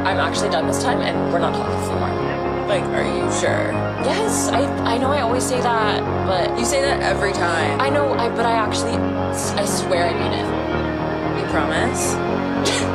I'm actually done this time and we're not talking anymore. Like, are you sure? Yes, I know I always say that, but You say that every time. I know, but I swear I mean it. You promise?